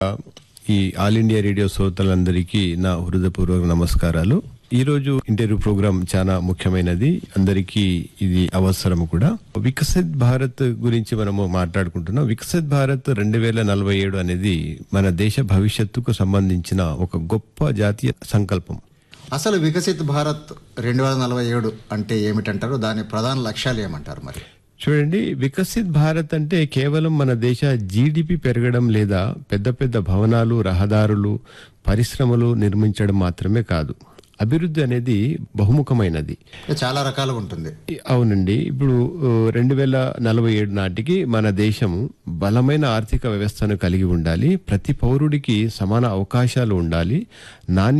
ఈ all India radio శ్రోతలందరికీ నా హృదయపూర్వక నమస్కారాలు. ఈ రోజు ఇంటర్వ్యూ ప్రోగ్రాం చాలా ముఖ్యమైనది, అందరికీ ఇది అవసరం కూడా. వికసిత్ భారత్ గురించి మనము మాట్లాడుకుంటున్నాం. వికసిత్ భారత్ 2047 అనేది మన దేశ భవిష్యత్తుకు సంబంధించిన ఒక గొప్ప జాతీయ సంకల్పం. అసలు వికసిత్ భారత్ 2047 అంటే ఏమిటంటారు? దాని ప్రధాన లక్ష్యాలు ఏమంటారు? మరి చూడండి, వికసిత్ భారత్ అంటే కేవలం మన దేశ జీడిపి పెరగడం లేదా పెద్ద పెద్ద భవనాలు, రహదారులు, పరిశ్రమలు నిర్మించడం మాత్రమే కాదు. అభివృద్ధి అనేది బహుముఖమైనది, చాలా రకాలుగా ఉంటుంది. అవునండి. ఇప్పుడు 2047 నాటికి మన దేశం బలమైన ఆర్థిక వ్యవస్థను కలిగి ఉండాలి. ప్రతి పౌరుడికి సమాన అవకాశాలు ఉండాలి. నాణ్య